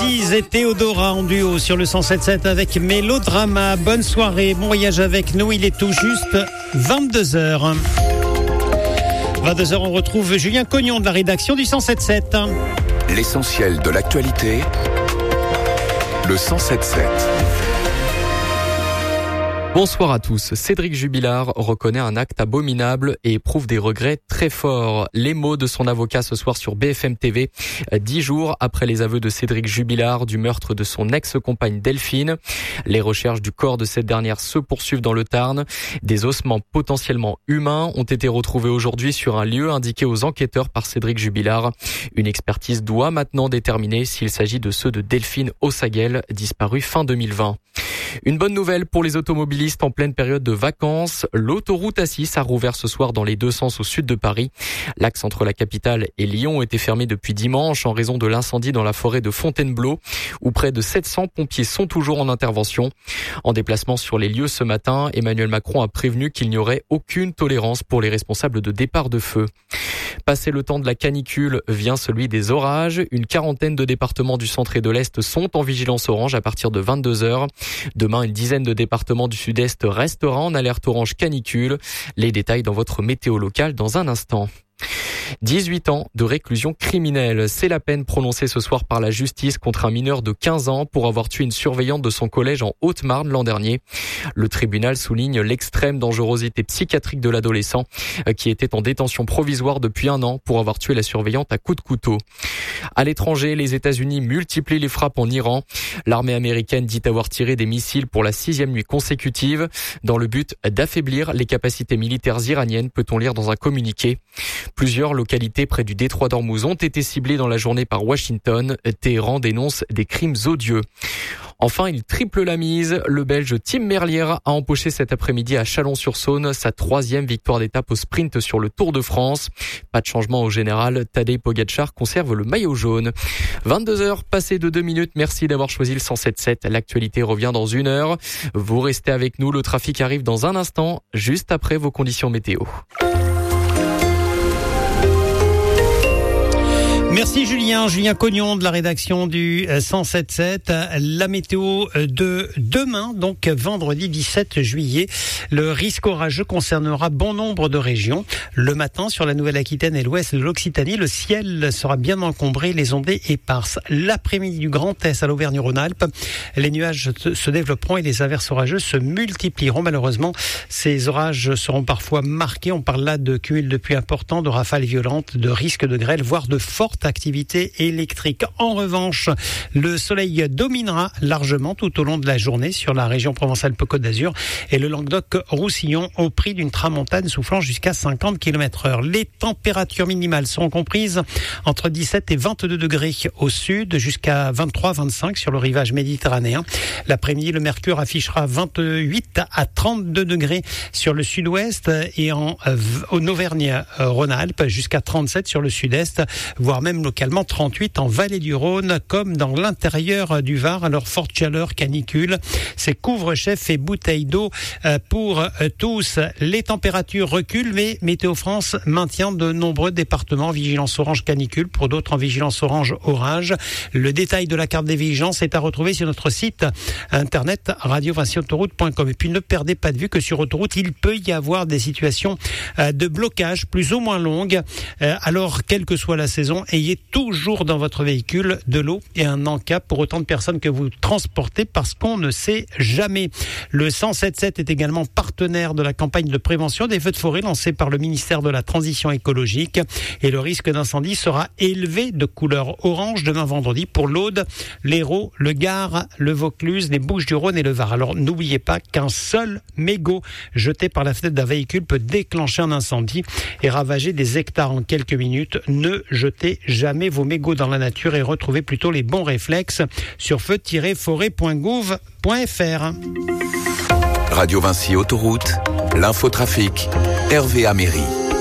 Ziz et Théodora en duo sur le 107.7 avec Mélodrama. Bonne soirée, bon voyage avec nous. Il est tout juste 22h. 22h, on retrouve Julien Cognon de la rédaction du 107.7. L'essentiel de l'actualité, le 107.7. Bonsoir à tous. Cédric Jubilard reconnaît un acte abominable et éprouve des regrets très forts. Les mots de son avocat ce soir sur BFM TV, 10 jours après les aveux de Cédric Jubilard du meurtre de son ex-compagne Delphine. Les recherches du corps de cette dernière se poursuivent dans le Tarn. Des ossements potentiellement humains ont été retrouvés aujourd'hui sur un lieu indiqué aux enquêteurs par Cédric Jubilard. Une expertise doit maintenant déterminer s'il s'agit de ceux de Delphine Ossaguel, disparue fin 2020. Une bonne nouvelle pour les automobilistes en pleine période de vacances. L'autoroute A6 a rouvert ce soir dans les deux sens au sud de Paris. L'axe entre la capitale et Lyon était fermé depuis dimanche en raison de l'incendie dans la forêt de Fontainebleau, où près de 700 pompiers sont toujours en intervention. En déplacement sur les lieux ce matin, Emmanuel Macron a prévenu qu'il n'y aurait aucune tolérance pour les responsables de départ de feu. Passé le temps de la canicule, vient celui des orages. Une quarantaine de départements du centre et de l'Est sont en vigilance orange à partir de 22h. Demain, une dizaine de départements du sud-est restera en alerte orange canicule. Les détails dans votre météo locale dans un instant. 18 ans de réclusion criminelle. C'est la peine prononcée ce soir par la justice contre un mineur de 15 ans pour avoir tué une surveillante de son collège en Haute-Marne l'an dernier. Le tribunal souligne l'extrême dangerosité psychiatrique de l'adolescent qui était en détention provisoire depuis 1 an pour avoir tué la surveillante à coups de couteau. À l'étranger, les États-Unis multiplient les frappes en Iran. L'armée américaine dit avoir tiré des missiles pour la 6e nuit consécutive dans le but d'affaiblir les capacités militaires iraniennes, peut-on lire dans un communiqué. Plusieurs localités près du détroit d'Ormuz ont été ciblées dans la journée par Washington. Téhéran dénonce des crimes odieux. Enfin, il triple la mise. Le Belge Tim Merlier a empoché cet après-midi à Chalon-sur-Saône sa 3e victoire d'étape au sprint sur le Tour de France. Pas de changement au général. Tadej Pogačar conserve le maillot jaune. 22h, passé de 2 minutes. Merci d'avoir choisi le 107.7. L'actualité revient dans 1 heure. Vous restez avec nous. Le trafic arrive dans un instant, juste après vos conditions météo. Merci Julien Cognon de la rédaction du 107.7. La météo de demain, donc vendredi 17 juillet. Le risque orageux concernera bon nombre de régions. Le matin, sur la Nouvelle-Aquitaine et l'ouest de l'Occitanie, le ciel sera bien encombré, les ondées éparses. L'après-midi du Grand Est à l'Auvergne-Rhône-Alpes, les nuages se développeront et les averses orageuses se multiplieront. Malheureusement, ces orages seront parfois marqués. On parle là de cumul de pluie importants, de rafales violentes, de risques de grêle, voire de fortes activité électrique. En revanche, le soleil dominera largement tout au long de la journée sur la région Provence-Alpes-Côte d'Azur et le Languedoc-Roussillon au prix d'une tramontane soufflant jusqu'à 50 km/h. Les températures minimales seront comprises entre 17 et 22 degrés au sud, jusqu'à 23-25 sur le rivage méditerranéen. L'après-midi, le mercure affichera 28 à 32 degrés sur le sud-ouest et en Auvergne-Rhône-Alpes, jusqu'à 37 sur le sud-est, voire même localement 38 en vallée du Rhône comme dans l'intérieur du Var. Alors forte chaleur, canicule, c'est couvre-chef et bouteille d'eau pour tous. Les températures reculent, mais Météo France maintient de nombreux départements en vigilance orange canicule, pour d'autres en vigilance orange orage. Le détail de la carte des vigilances est à retrouver sur notre site internet radio-autoroute.com. Et puis ne perdez pas de vue que sur autoroute, il peut y avoir des situations de blocage plus ou moins longues. Alors quelle que soit la saison, ayez toujours dans votre véhicule de l'eau et un encap pour autant de personnes que vous transportez, parce qu'on ne sait jamais. Le 107.7 est également partenaire de la campagne de prévention des feux de forêt lancée par le ministère de la Transition écologique, et le risque d'incendie sera élevé de couleur orange demain vendredi pour l'Aude, l'Hérault, le Gard, le Vaucluse, les Bouches-du-Rhône et le Var. Alors n'oubliez pas qu'un seul mégot jeté par la fenêtre d'un véhicule peut déclencher un incendie et ravager des hectares en quelques minutes. Ne jetez jamais vos mégots dans la nature et retrouvez plutôt les bons réflexes sur feu-forêt.gouv.fr. Radio Vinci Autoroute, l'infotrafic, Hervé Améry.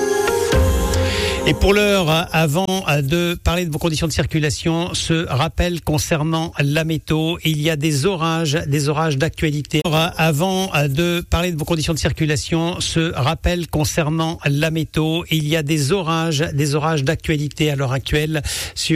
Et pour l'heure, avant de parler de vos conditions de circulation, ce rappel concernant la météo, il y a des orages d'actualité. Avant de parler de vos conditions de circulation, ce rappel concernant la météo, il y a des orages d'actualité à l'heure actuelle sur